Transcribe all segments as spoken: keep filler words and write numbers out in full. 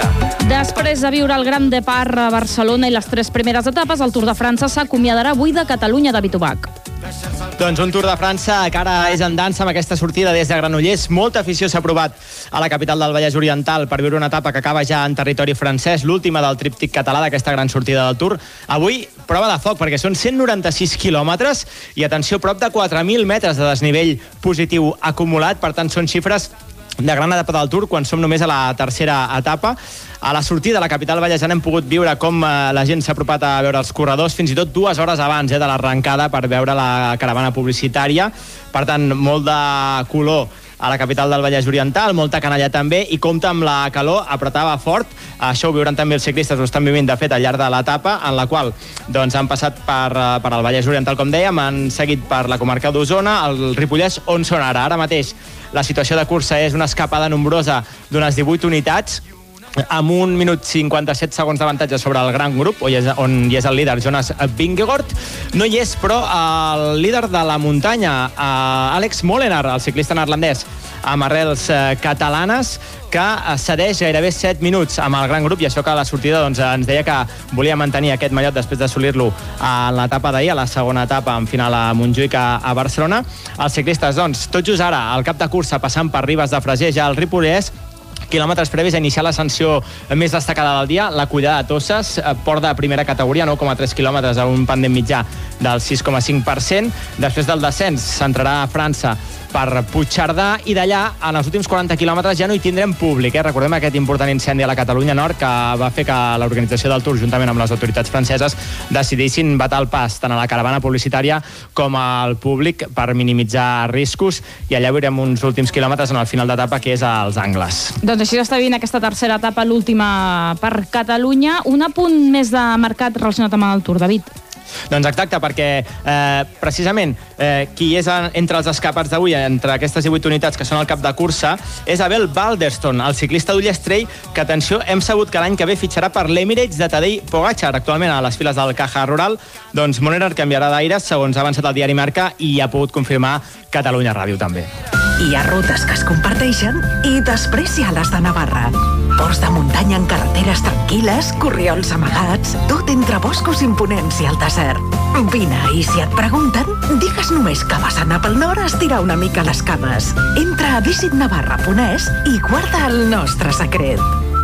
Després de viure el Gran Depart a Barcelona i les tres primeres etapes, el Tour de França s'acomiadarà avui de Catalunya, David Ubach. Doncs un Tour de França que ara és en dansa amb aquesta sortida des de Granollers. Molta afició s'ha provat a la capital del Vallès Oriental per viure una etapa que acaba ja en territori francès, l'última del tríptic català d'aquesta gran sortida del Tour. Avui, prova de foc, perquè són cent noranta-sis quilòmetres i, atenció, prop de quatre mil metres de desnivell positiu acumulat. Per tant, són xifres de gran etapa del Tour, quan som només a la tercera etapa. A la sortida de la capital vallesana hem pogut viure com la gent s'ha apropat a veure els corredors, fins i tot dues hores abans eh, de l'arrencada, per veure la caravana publicitària. Per tant, molt de color a la capital del Vallès Oriental, molta canalla també, i compta amb la calor, apretava fort. Això ho viuran també els ciclistes, ho estan vivint de fet al llarg de l'etapa, en la qual doncs, han passat per, per el Vallès Oriental, com dèiem, han seguit per la comarca d'Osona, el Ripollès, on són ara. Ara mateix la situació de cursa és una escapada nombrosa d'unes divuit unitats, amb un minut cinquanta-set segons d'avantatge sobre el gran grup, on hi, és, on hi és el líder Jonas Vingegaard. No hi és, però, el líder de la muntanya, Alex Molenaar, el ciclista neerlandès amb arrels catalanes, que cedeix gairebé set minuts amb el gran grup, i això que a la sortida doncs, ens deia que volia mantenir aquest mallot després d'assolir-lo a l'etapa d'ahir, a la segona etapa en final a Montjuïc a Barcelona. Els ciclistes, doncs, tot just ara, al cap de cursa, passant per Ribes de Freser, ja al Ripollès, quilòmetres previs a iniciar l'ascensió més destacada del dia, la Collada de Tosses, port de primera categoria, nou coma tres quilòmetres a un pendent mitjà del sis coma cinc per cent. Després del descens s'entrarà a França per Puigcerdà, i d'allà, en els últims quaranta quilòmetres, ja no hi tindrem públic. Eh? Recordem aquest important incendi a la Catalunya Nord que va fer que l'organització del Tour, juntament amb les autoritats franceses, decidissin vetar el pas tant a la caravana publicitària com al públic per minimitzar riscos, i allà veurem uns últims quilòmetres en el final d'etapa, que és als Angles. Doncs així està vivint aquesta tercera etapa, l'última per Catalunya. Un apunt més de mercat relacionat amb el Tour, David. Doncs exacte, perquè eh, precisament eh, qui és en, entre els escapats d'avui, entre aquestes divuit unitats que són al cap de cursa, és Abel Balderston, el ciclista d'Ullastrell, que, atenció, hem sabut que l'any que ve fitxarà per l'Emirates de Tadej Pogačar, actualment a les files del Caja Rural. Doncs Molenaar canviarà d'aires, segons ha avançat el diari Marca, i ha pogut confirmar Catalunya Ràdio també. Hi ha rutes que es comparteixen i després hi ha les de Navarra. Ports de muntanya en carreteres tranquil·les, corriols amagats, tot entre boscos imponents i el desert. Vine, i si et pregunten, digues només que vas anar pel nord a estirar una mica les cames. Entra a visit navarra punt es i guarda el nostre secret.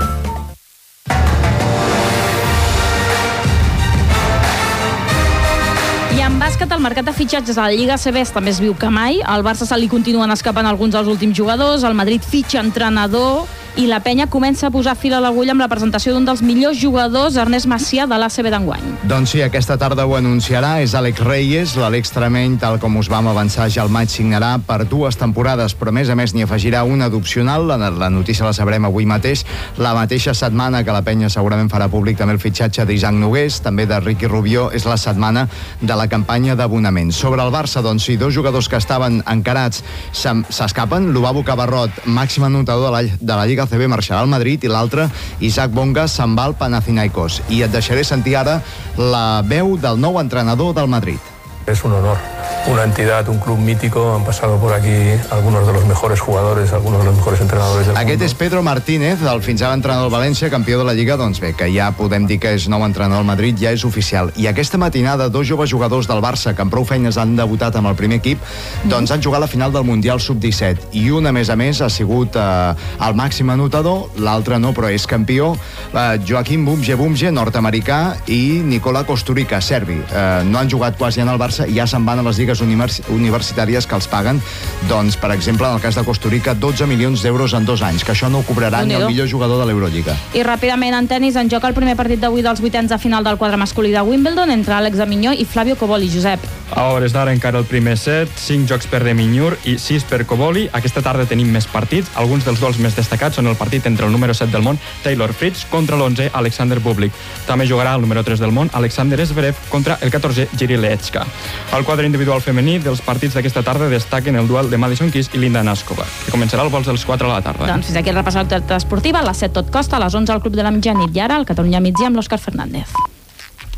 I en bàsquet, el mercat de fitxatges a la Lliga A C B està més viu que mai. Al Barça se li continuen escapant alguns dels últims jugadors, el Madrid fitxa entrenador, i la penya comença a posar fil a l'agulla amb la presentació d'un dels millors jugadors, Ernest Macià, de l'A C B d'enguany. Doncs sí, aquesta tarda ho anunciarà, és Àlex Reyes, l'Àlex Tremeny, tal com us vam avançar ja al maig, signarà per dues temporades, però a més a més n'hi afegirà una d'opcional. La, la notícia la sabrem avui mateix, la mateixa setmana que la penya segurament farà públic també el fitxatge d'Isaac Nogués, també de Ricky Rubio. És la setmana de la campanya d'abonaments. Sobre el Barça, doncs sí, dos jugadors que estaven encarats s'escapen. L'Ubabo Cabarrot, màxim anotador de la, de la Lliga A C B, marxarà al Madrid, i l'altre, Isaac Bonga, se'n va al Panathinaikos. I et deixaré sentir ara la veu del nou entrenador del Madrid. Es un honor, una entidad, un club mítico. Han pasado por aquí algunos de los mejores jugadores, algunos de los mejores entrenadores del Aquest mundo. és Pedro Martínez, el fins ara entrenador del València, campió de la Lliga. Doncs bé, que ja podem dir que és nou entrenador del Madrid, ja és oficial. I aquesta matinada, dos joves jugadors del Barça que amb prou feines han debutat amb el primer equip, doncs han jugat la final del Mundial sub disset. I un, a més a més, ha sigut eh, el màxim anotador, l'altre no, però és campió, eh, Joaquim Bumge Bumge, nord-americà, i Nikola Kosturica, serbi. Eh, no han jugat quasi en el Barça, i ja se'n van a les lligues univers universitàries que els paguen, doncs, per exemple, en el cas de Kosturica, dotze milions d'euros en dos anys, que això no ho cobrarà ni el millor jugador de l'Eurolliga. I ràpidament, en tenis, en joc el primer partit d'avui dels vuitens de final del quadre masculí de Wimbledon entre Àlex de Minyó i Flavio Coboli. Josep. A hores d'ara encara el primer set, cinc jocs per de Minyur i sis per Coboli. Aquesta tarda tenim més partits. Alguns dels gols més destacats són el partit entre el número set del món, Taylor Fritz, contra l'onze, Alexander Bublik. També jugarà el número tres del món, Alexander Zverev, contra el catorzè, Jiri Lechka. Al quadre individual femení, dels partits d'aquesta tarda destaquen el duel de Madison Keys i Linda Naskova, que començarà al vols dels quatre a la tarda. Doncs fins aquí el repàs de l'actualitat esportiva. A les set tot costa, a les onze al Club de la Mitjanit, i ara el Catalunya Migdia amb l'Òscar Fernández.